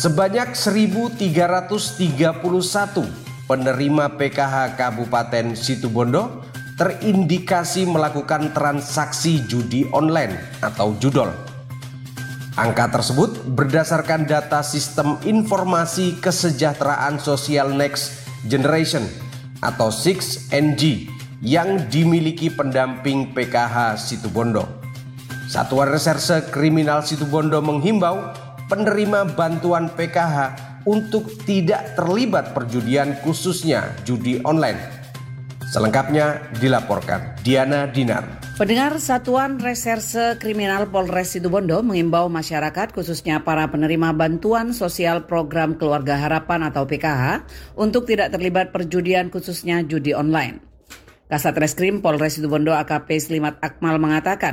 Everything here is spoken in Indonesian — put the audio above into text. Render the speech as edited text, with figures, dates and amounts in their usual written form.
Sebanyak 1.331 penerima PKH Kabupaten Situbondo terindikasi melakukan transaksi judi online atau judol. Angka tersebut berdasarkan data Sistem Informasi Kesejahteraan Sosial Next Generation atau 6NG yang dimiliki pendamping PKH Situbondo. Satuan Reserse Kriminal Situbondo menghimbau penerima bantuan PKH untuk tidak terlibat perjudian, khususnya judi online. Selengkapnya dilaporkan Diana Dinar. Pendengar, Satuan Reserse Kriminal Polres Situbondo mengimbau masyarakat, khususnya para penerima bantuan sosial program Keluarga Harapan atau PKH, untuk tidak terlibat perjudian, khususnya judi online. Kasat Reskrim Polres Situbondo AKP Slimat Akmal mengatakan,